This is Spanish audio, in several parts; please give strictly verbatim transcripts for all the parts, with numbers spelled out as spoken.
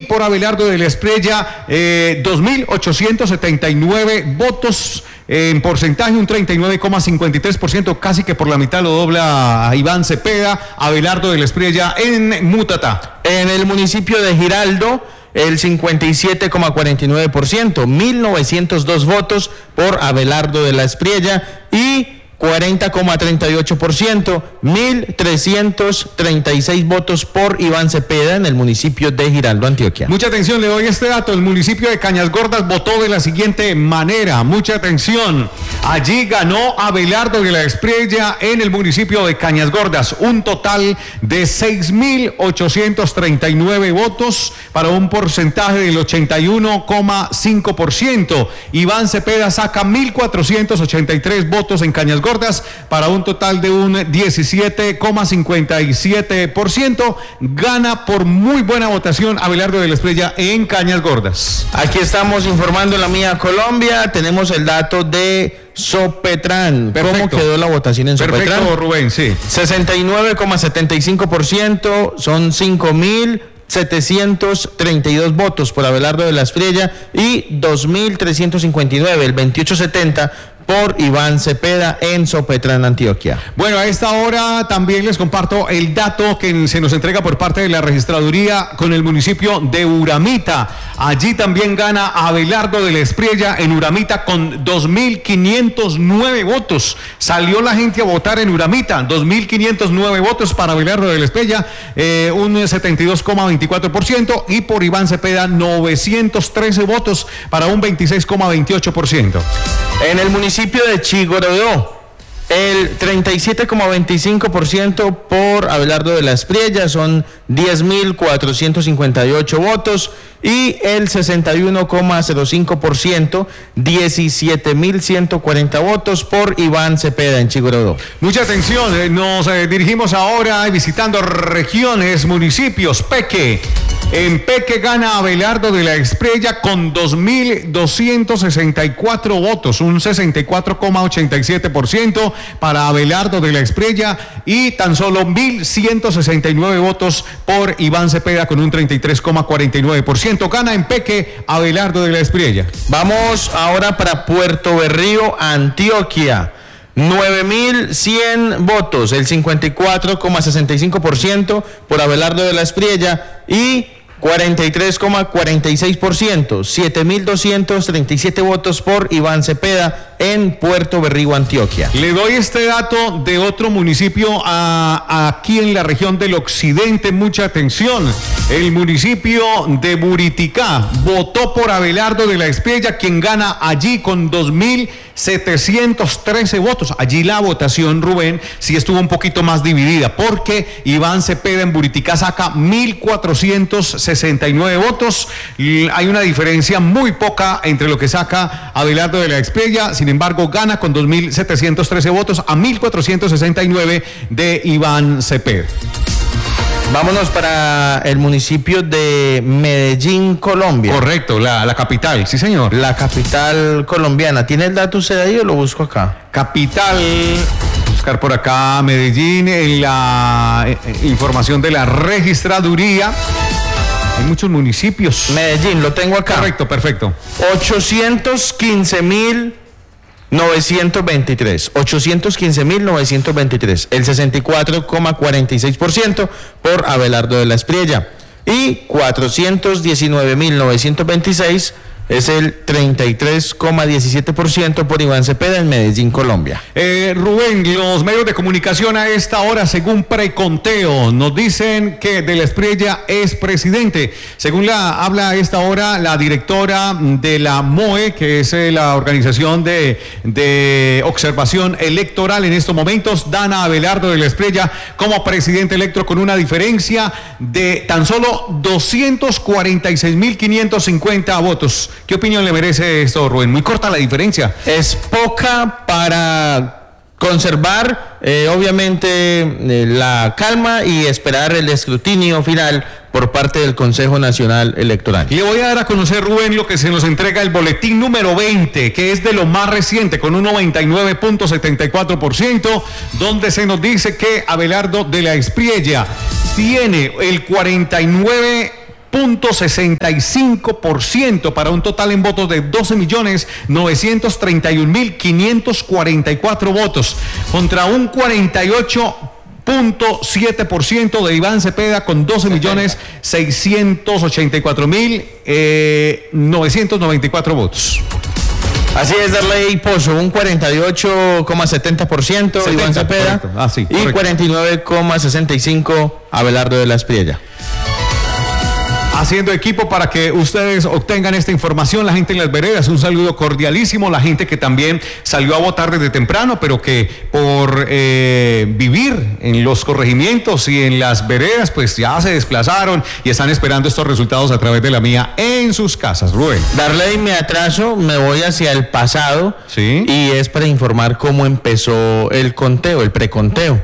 por Abelardo de la Espriella, eh, dos mil ochocientos setenta y nueve votos. En porcentaje, un treinta y nueve coma cincuenta y tres por ciento, casi que por la mitad lo dobla a Iván Cepeda. Abelardo de la Espriella en Mutatá. En el municipio de Giraldo, el cincuenta y siete coma cuarenta y nueve por ciento, mil novecientos dos votos por Abelardo de la Espriella, y cuarenta coma treinta y ocho por ciento, mil trescientos treinta y seis votos por Iván Cepeda en el municipio de Giraldo, Antioquia. Mucha atención, le doy este dato. El municipio de Cañas Gordas votó de la siguiente manera. Mucha atención. Allí ganó Abelardo de la Espriella en el municipio de Cañas Gordas. Un total de seis mil ochocientos treinta y nueve votos para un porcentaje del ochenta y uno coma cinco por ciento. Iván Cepeda saca mil cuatrocientos ochenta y tres votos en Cañas Gordas para un total de un diecisiete coma cincuenta y siete por ciento. Gana por muy buena votación Abelardo de la Espriella en Cañas Gordas. Aquí estamos informando en la mía Colombia. Tenemos el dato de Sopetrán. Perfecto. ¿Cómo quedó la votación en Sopetrán? Perfecto, Rubén, sí. sesenta y nueve coma setenta y cinco por ciento, son cinco mil setecientos treinta y dos votos por Abelardo de la Espriella y dos mil trescientos cincuenta y nueve, el veintiocho setenta, por Iván Cepeda en Sopetrán, Antioquia. Bueno, a esta hora también les comparto el dato que se nos entrega por parte de la registraduría con el municipio de Uramita. Allí también gana Abelardo de la Espriella en Uramita con dos mil quinientos nueve votos. Salió la gente a votar en Uramita, dos mil quinientos nueve votos para Abelardo de la Espriella, eh, un setenta y dos coma veinticuatro por ciento, y por Iván Cepeda novecientos trece votos para un veintiséis coma veintiocho por ciento. En el municipio de Chigorodó, el treinta y siete coma veinticinco por ciento por Abelardo de la Espriella, son diez mil cuatrocientos cincuenta y ocho votos, y el sesenta y uno coma cero cinco por ciento, diecisiete mil ciento cuarenta votos por Iván Cepeda en Chigorodó. Mucha atención, nos eh, dirigimos ahora visitando regiones, municipios. Peque. En Peque gana Abelardo de la Espriella con dos mil doscientos sesenta y cuatro votos, un sesenta y cuatro coma ochenta y siete por ciento para Abelardo de la Espriella, y tan solo mil ciento sesenta y nueve votos por Iván Cepeda con un treinta y tres coma cuarenta y nueve por ciento. Gana en Peque Abelardo de la Espriella. Vamos ahora para Puerto Berrío, Antioquia. nueve mil cien votos, el cincuenta y cuatro coma sesenta y cinco por ciento por Abelardo de la Espriella, y cuarenta y tres coma cuarenta y seis por ciento, siete mil doscientos treinta y siete votos por Iván Cepeda en Puerto Berrío, Antioquia. Le doy este dato de otro municipio a, a aquí en la región del occidente. Mucha atención. El municipio de Buriticá votó por Abelardo de la Espriella, quien gana allí con dos mil setecientos trece votos. Allí la votación, Rubén, sí estuvo un poquito más dividida, porque Iván Cepeda en Buriticá saca mil cuatrocientos sesenta y nueve votos. Hay una diferencia muy poca entre lo que saca Abelardo de la Espriella. Sin embargo, gana con dos mil setecientos trece votos a mil cuatrocientos sesenta y nueve de Iván Cepeda. Vámonos para el municipio de Medellín, Colombia. Correcto, la, la capital, sí señor. La capital colombiana. ¿Tiene el dato usted ahí o lo busco acá? Capital, buscar por acá Medellín, en la eh, información de la registraduría. Hay muchos municipios. Medellín, lo tengo acá. Correcto, perfecto. ochocientos quince mil novecientos veintitrés, ochocientos quince mil novecientos veintitrés, el sesenta y cuatro coma cuarenta y seis por ciento por Abelardo de la Espriella, y cuatrocientos diecinueve mil novecientos veintiséis es el treinta y tres coma diecisiete por ciento por Iván Cepeda en Medellín, Colombia. Eh, Rubén, los medios de comunicación a esta hora, según preconteo, nos dicen que de la Espriella es presidente. Según la habla a esta hora la directora de la M O E, que es eh, la organización de, de observación electoral en estos momentos, Dana Abelardo de la Espriella como presidente electo con una diferencia de tan solo doscientos cuarenta y seis mil quinientos cincuenta votos. ¿Qué opinión le merece esto, Rubén? Muy corta la diferencia. Es poca para conservar, eh, obviamente, eh, la calma y esperar el escrutinio final por parte del Consejo Nacional Electoral. Le voy a dar a conocer, Rubén, lo que se nos entrega el boletín número veinte, que es de lo más reciente, con un noventa y nueve punto setenta y cuatro por ciento, donde se nos dice que Abelardo de la Espriella tiene el cuarenta y nueve punto sesenta y cinco por ciento para un total en votos de doce millones novecientos treinta y un mil quinientos cuarenta y cuatro votos contra un cuarenta y ocho punto siete por ciento de Iván Cepeda con doce millones seiscientos ochenta y cuatro mil novecientos noventa y cuatro votos. Así es, Darley Pozo, un cuarenta y ocho coma setenta por ciento Iván Cepeda ah, sí, y cuarenta y nueve coma sesenta y cinco por ciento Abelardo de la Espriella. Haciendo equipo para que ustedes obtengan esta información, la gente en las veredas, un saludo cordialísimo, la gente que también salió a votar desde temprano, pero que por eh, vivir en los corregimientos y en las veredas, pues ya se desplazaron y están esperando estos resultados a través de la mía en sus casas. Rubén. Darley, me atraso, me voy hacia el pasado, ¿sí? Y es para informar cómo empezó el conteo, el preconteo.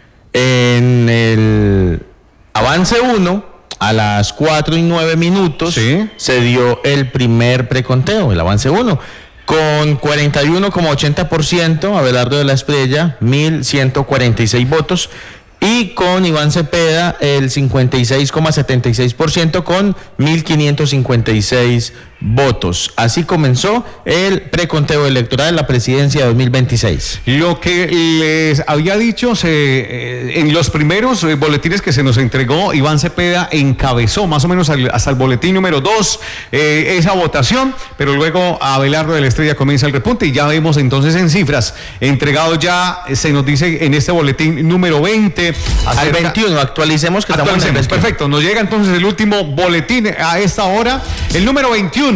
En el avance uno, a las cuatro y nueve minutos, ¿sí?, se dio el primer preconteo, el avance uno, con cuarenta y uno coma ochenta por ciento Abelardo de la Espriella, mil ciento cuarenta y seis votos, y con Iván Cepeda el cincuenta y seis coma setenta y seis por ciento con mil quinientos cincuenta y seis votos. Así comenzó el preconteo electoral de la presidencia de dos mil veintiséis. Lo que les había dicho, se, eh, en los primeros eh, boletines que se nos entregó, Iván Cepeda encabezó más o menos al, hasta el boletín número dos eh, esa votación, pero luego Abelardo de la Espriella comienza el repunte y ya vemos entonces en cifras, entregado ya, se nos dice en este boletín número veinte. Acerca, al veintiuno, actualicemos que estamos en el veintiuno. Perfecto, nos llega entonces el último boletín a esta hora, el número veintiuno.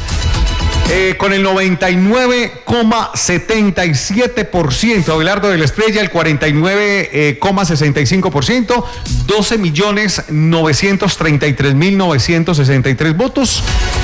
Eh, con el noventa y nueve coma setenta y siete por ciento Abelardo de la Espriella, el cuarenta y nueve coma sesenta y cinco por ciento, doce millones novecientos treinta y tres mil novecientos sesenta y tres votos,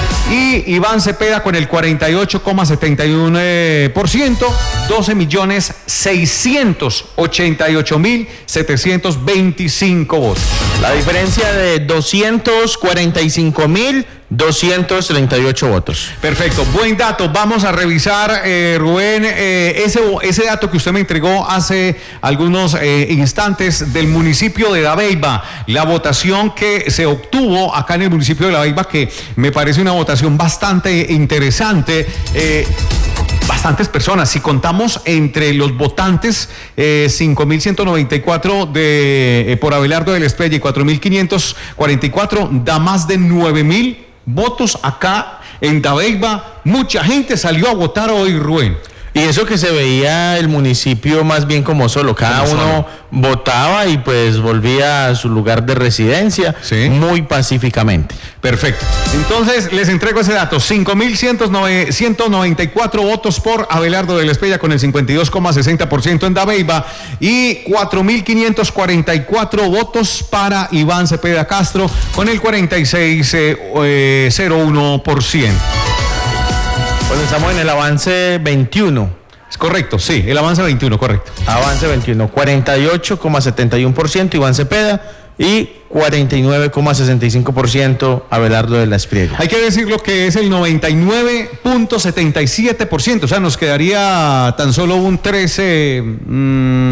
y Iván Cepeda con el cuarenta y ocho coma setenta y uno por ciento, doce millones seiscientos ochenta y ocho mil setecientos veinticinco votos. La diferencia de doscientos cuarenta y cinco mil doscientos treinta y ocho votos. Perfecto, buen dato. Vamos a revisar, eh, Rubén, eh, ese, ese dato que usted me entregó hace algunos eh, instantes del municipio de Dabeiba, la votación que se obtuvo acá en el municipio de Dabeiba, que me parece una votación bastante interesante. Eh, Bastantes personas, si contamos entre los votantes, eh, cinco mil ciento noventa y cuatro de, eh, por Abelardo de la Espriella y cuatro mil quinientos cuarenta y cuatro, da más de nueve mil votos acá en Dabeiba. Mucha gente salió a votar hoy, Rubén. Y eso que se veía el municipio más bien como solo, cada como uno solo. Votaba y pues volvía a su lugar de residencia, ¿sí?, muy pacíficamente. Perfecto. Entonces les entrego ese dato, cinco mil ciento noventa y cuatro votos por Abelardo de la Espriella con el cincuenta y dos coma sesenta por ciento en Dabeiba y cuatro mil quinientos cuarenta y cuatro votos para Iván Cepeda Castro con el cuarenta y seis coma uno por ciento. Bueno, estamos en el avance veintiuno. Es correcto, sí, el avance veintiuno, correcto. Avance veintiuno, cuarenta y ocho coma setenta y uno por ciento Iván Cepeda y cuarenta y nueve coma sesenta y cinco por ciento Abelardo de la Espriella. Hay que decirlo que es el noventa y nueve punto setenta y siete por ciento, o sea, nos quedaría tan solo un trece... Mmm,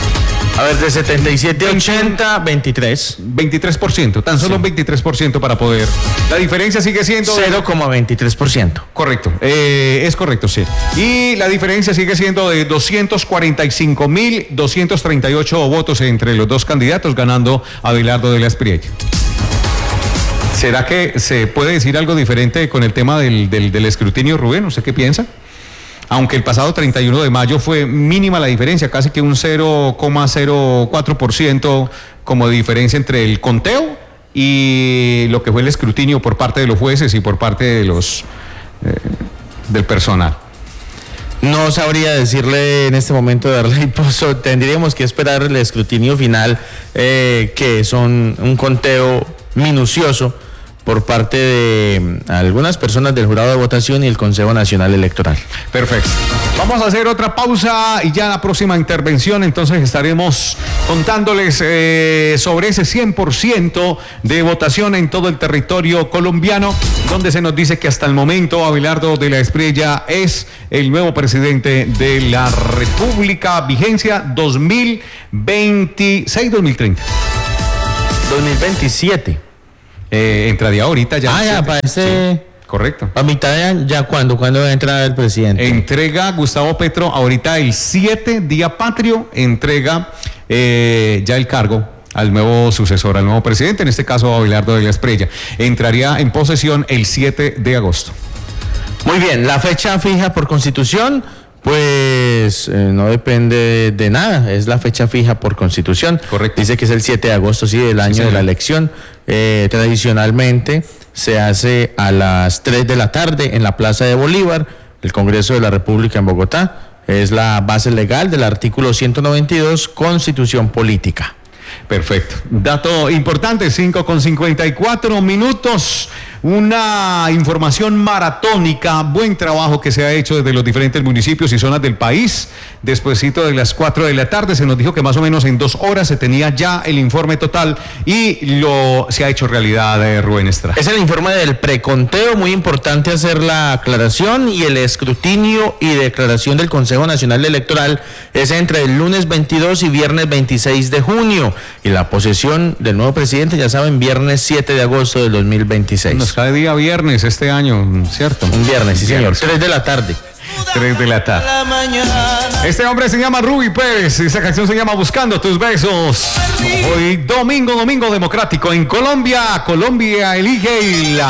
A ver, de setenta y siete a ochenta, veintitrés. veintitrés por ciento, tan solo sí, un veintitrés por ciento para poder. La diferencia sigue siendo... cero coma veintitrés por ciento. Correcto, eh, es correcto, sí. Y la diferencia sigue siendo de doscientos cuarenta y cinco mil doscientos treinta y ocho votos entre los dos candidatos, ganando Abelardo de la Espriella. ¿Será que se puede decir algo diferente con el tema del, del, del escrutinio, Rubén? ¿Usted qué piensa? Aunque el pasado treinta y uno de mayo fue mínima la diferencia, casi que un cero coma cero cuatro por ciento como diferencia entre el conteo y lo que fue el escrutinio por parte de los jueces y por parte de los eh, del personal. No sabría decirle en este momento, Darley Pozo, tendríamos que esperar el escrutinio final, eh, que son un conteo minucioso por parte de algunas personas del jurado de votación y el Consejo Nacional Electoral. Perfecto. Vamos a hacer otra pausa y ya en la próxima intervención entonces estaremos contándoles eh, sobre ese cien por ciento de votación en todo el territorio colombiano, donde se nos dice que hasta el momento Abelardo de la Espriella es el nuevo presidente de la República, vigencia dos mil veintiséis dos mil treinta. dos mil veintisiete. Eh, entraría ahorita ya. Ah, ya, para este... Sí, correcto. A mitad de año, ¿ya cuándo? ¿Cuándo va a entrar el presidente? Entrega Gustavo Petro ahorita el siete, día patrio, entrega eh, ya el cargo al nuevo sucesor, al nuevo presidente, en este caso Abelardo de la Espriella. Entraría en posesión el siete de agosto. Muy bien, la fecha fija por constitución, pues eh, no depende de nada, es la fecha fija por constitución. Correcto. Dice que es el siete de agosto, sí, del año Sí, de la elección. Eh, tradicionalmente se hace a las tres de la tarde en la Plaza de Bolívar, el Congreso de la República en Bogotá. Es la base legal del artículo ciento noventa y dos, Constitución Política. Perfecto. Dato importante, cinco con cincuenta y cuatro minutos. Una información maratónica, buen trabajo que se ha hecho desde los diferentes municipios y zonas del país. Despuesito de las cuatro de la tarde se nos dijo que más o menos en dos horas se tenía ya el informe total y lo se ha hecho realidad, eh, Rubén Estrada. Es el informe del preconteo, muy importante hacer la aclaración, y el escrutinio y declaración del Consejo Nacional Electoral es entre el lunes veintidós y viernes veintiséis de junio, y la posesión del nuevo presidente, ya saben, viernes siete de agosto del dos mil veintiséis. Nos cae día viernes este año, ¿cierto? Un viernes, sí señor, tres de la tarde. tres de la tarde. Este hombre se llama Ruby Pérez, esa canción se llama Buscando tus besos. Hoy domingo, domingo democrático en Colombia. Colombia elige la